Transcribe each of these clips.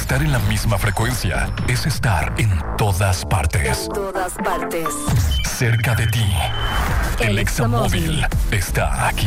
Estar en la misma frecuencia es estar en todas partes. En todas partes. Cerca de ti. El Examóvil está aquí.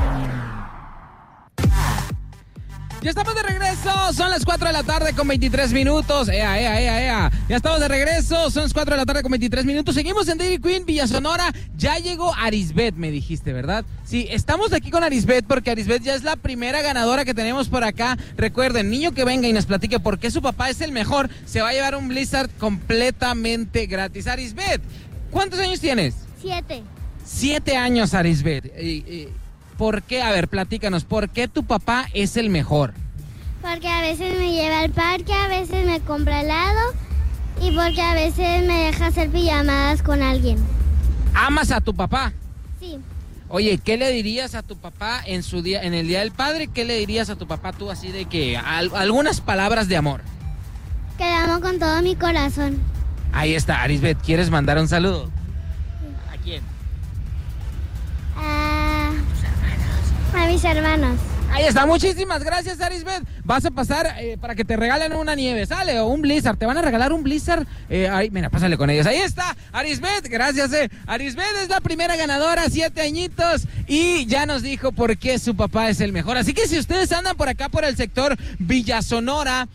Ya estamos de regreso, son las 4 de la tarde con 23 minutos. Ya estamos de regreso, son las 4 de la tarde con 23 minutos. Seguimos en Dairy Queen, Villa Sonora. Ya llegó Arisbet, me dijiste, ¿verdad? Sí, estamos aquí con Arisbet porque Arisbet ya es la primera ganadora que tenemos por acá. Recuerden, niño que venga y nos platique por qué su papá es el mejor, se va a llevar un Blizzard completamente gratis. Arisbet, ¿cuántos años tienes? 7. 7 años, Arisbet. ¿Por qué? A ver, platícanos, ¿por qué tu papá es el mejor? Porque a veces me lleva al parque, a veces me compra helado y porque a veces me deja hacer pijamadas con alguien. ¿Amas a tu papá? Sí. Oye, ¿qué le dirías a tu papá en el Día del Padre? ¿Qué le dirías a tu papá tú así de que algunas palabras de amor? Que lo amo con todo mi corazón. Ahí está, Arisbet, ¿quieres mandar un saludo? ¿A quién? A mis hermanos. Ahí está, muchísimas gracias, Arisbet. Vas a pasar para que te regalen una nieve, ¿sale? O un Blizzard, te van a regalar un Blizzard. Mira, pásale con ellos. Ahí está, Arisbet, gracias. Arisbet es la primera ganadora, 7 añitos, y ya nos dijo por qué su papá es el mejor. Así que si ustedes andan por acá, por el sector Villa Sonora,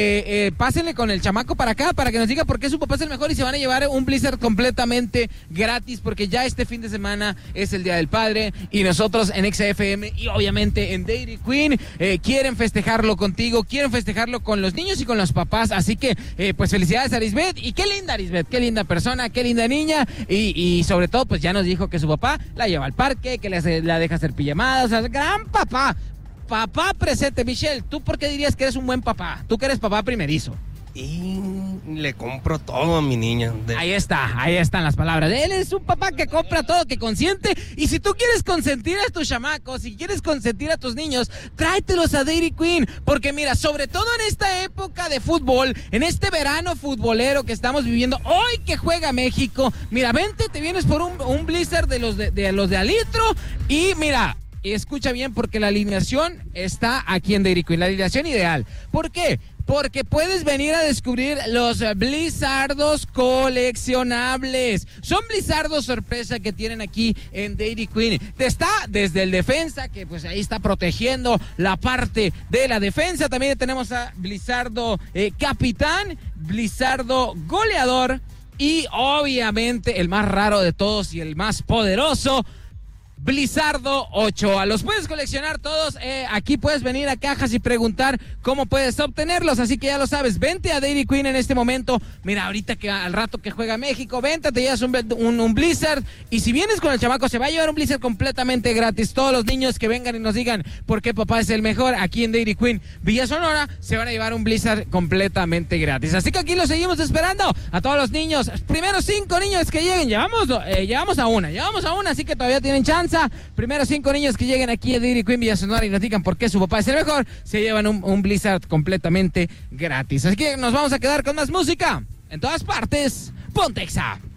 pásenle con el chamaco para acá, para que nos diga por qué su papá es el mejor y se van a llevar un Blizzard completamente gratis, porque ya este fin de semana es el Día del Padre, y nosotros en XFM y obviamente en Dairy Queen quieren festejarlo contigo, quieren festejarlo con los niños y con los papás, así que pues felicidades a Arisbet, y qué linda Arisbet, qué linda persona, qué linda niña, y sobre todo pues ya nos dijo que su papá la lleva al parque, que la deja hacer pijamadas, o sea, gran papá presente. Michelle, ¿tú por qué dirías que eres un buen papá? Tú que eres papá primerizo. Y le compro todo a mi niña. Ahí están las palabras. Él es un papá que compra todo, que consiente. Y si tú quieres consentir a tus chamacos, si quieres consentir a tus niños, tráetelos a Dairy Queen. Porque mira, sobre todo en esta época de fútbol, en este verano futbolero que estamos viviendo, hoy que juega México, mira, vente, te vienes por un Blizzard de los de al litro. Y mira, escucha bien, porque la alineación está aquí en Dairy Queen, la alineación ideal. ¿Por qué? Porque puedes venir a descubrir los Blizzardos coleccionables. Son Blizzardos sorpresa que tienen aquí en Dairy Queen. Está desde el defensa, que pues ahí está protegiendo la parte de la defensa. También tenemos a Blizzardo capitán, Blizzardo goleador y obviamente el más raro de todos y el más poderoso, Blizzardo Ochoa. Los puedes coleccionar todos. Aquí puedes venir a cajas y preguntar cómo puedes obtenerlos. Así que ya lo sabes, vente a Dairy Queen en este momento. Mira, ahorita que al rato que juega México, vente, te llevas un Blizzard. Y si vienes con el chamaco, se va a llevar un Blizzard completamente gratis. Todos los niños que vengan y nos digan por qué papá es el mejor aquí en Dairy Queen Villa Sonora, se van a llevar un Blizzard completamente gratis. Así que aquí los seguimos esperando a todos los niños. Primero 5 niños que lleguen. Llevamos a una, así que todavía tienen chance. Primero 5 niños que lleguen aquí a Dairy Queen Villa Sonora y nos digan por qué su papá es el mejor, se llevan un Blizzard completamente gratis. Así que nos vamos a quedar con más música. En todas partes, ponte Exa.